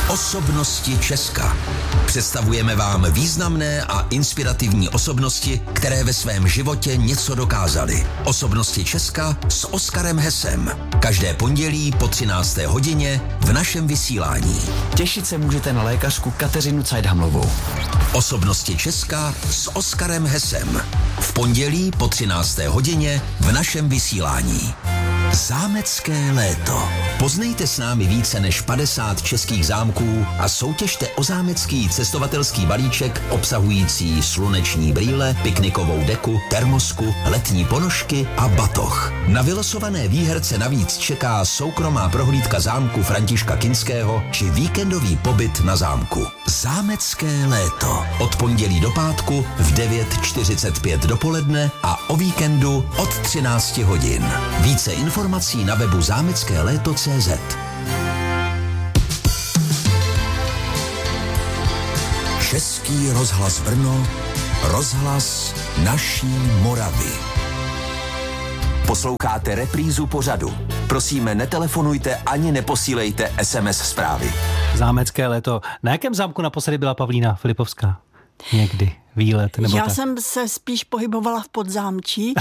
Osobnosti Česka. Představujeme vám významné a inspirativní osobnosti, které ve svém životě něco dokázaly. Osobnosti Česka s Oskarem Hesem. Každé pondělí po 13. hodině v našem vysílání. Těšit se můžete na lékařku Kateřinu Cajdhamlovou. Osobnosti Česka s Oskarem Hesem. V pondělí po 13. hodině v našem vysílání. Zámecké léto. Poznejte s námi více než 50 českých zámků a soutěžte o zámecký cestovatelský balíček obsahující sluneční brýle, piknikovou deku, termosku, letní ponožky a batoh. Na vylosované výherce navíc čeká soukromá prohlídka zámku Františka Kinského či víkendový pobyt na zámku. Zámecké léto. Od pondělí do pátku v 9:45 dopoledne a o víkendu od 13 hodin. Více informací na webu zámeckéléto.cz. Český rozhlas Brno, rozhlas naší Moravy. Posloucháte reprízu pořadu. Prosíme, netelefonujte ani neposílejte SMS zprávy. Zámecké léto. Na jakém zámku naposledy byla Pavlína Filipovská? Někdy výlet nebo Já tak? jsem se spíš pohybovala v Podzámčí,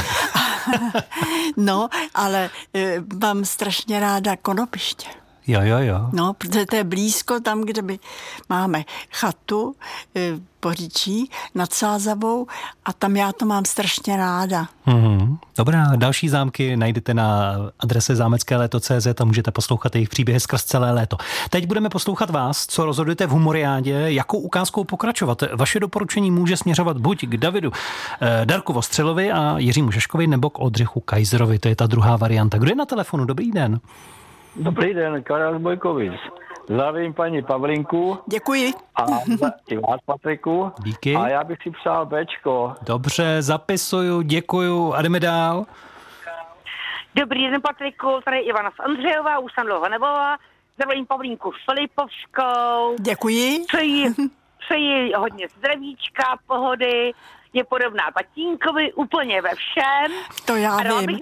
no, ale mám strašně ráda Konopiště. Jo. No, protože to je blízko tam, kde máme chatu Poříčí nad Sázavou a tam já to mám strašně ráda. Dobrá, další zámky najdete na adrese zámeckéléto.cz a můžete poslouchat jejich příběhy skrz celé léto. Teď budeme poslouchat vás, co rozhodujete v Humoriádě, jakou ukázkou pokračovat. Vaše doporučení může směřovat buď k Davidu Darku Vostřelovi a Jiřímu Šaškovi, nebo k Oldřichu Kajzerovi, to je ta druhá varianta. Kdo je na telefonu? Dobrý den. Dobrý den, Karel z Bojkovic. Zdravím paní Pavlinku. Děkuji. A i vás, Patriku. Díky. A já bych si přál Bčko. Dobře, zapisuju, děkuju a jdeme dál. Dobrý den, Patriku, tady Ivana z Andřejova, už jsem dlouho nebyla. Zdravím Pavlínku Filipovskou. Děkuji. Přeji hodně zdravíčka, pohody. Je podobná tatínkovi úplně ve všem. To já a vím.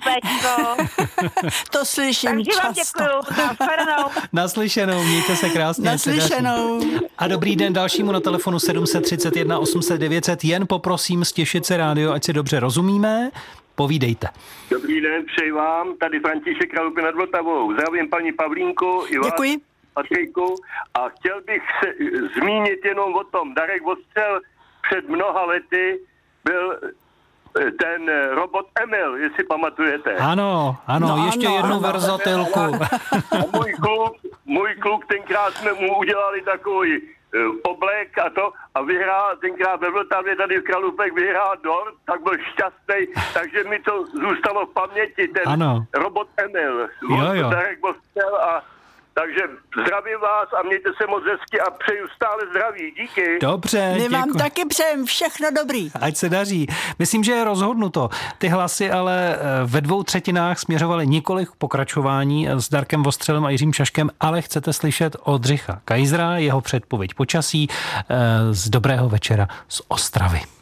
To slyším takže často. vám děkuju. Nashledanou. Naslyšenou, mějte se krásně. Naslyšenou. A dobrý den dalšímu na telefonu 731 800 900. Jen poprosím stěšit se rádio, ať si dobře rozumíme. Povídejte. Dobrý den, přeji vám. Tady František Kralupy nad Vltavou. Zdravím paní Pavlínku i vás, Děkuji. Patriku. A chtěl bych se zmínit jenom o tom. Darek Vostřel před mnoha lety byl ten robot Emil, jestli pamatujete. Ano, ještě jednu verzatilku. A můj kluk tenkrát jsme mu udělali takový oblek a vyhrál tenkrát ve Vltavě tady v Kralupech vyhrál dort, tak byl šťastný, takže mi to zůstalo v paměti, ten robot Emil. Jo. Darek Vostřel takže zdravím vás a mějte se moc hezky a přeju stále zdraví. Díky. Dobře, My vám děkuji. taky přejem všechno dobrý. Ať se daří. Myslím, že je rozhodnuto. Ty hlasy ale ve 2/3 směřovaly nikoli k pokračování s Darkem Vostřelem a Jiřím Šaškem, ale chcete slyšet Oldřicha Kajzera, jeho předpověď počasí z Dobrého večera z Ostravy.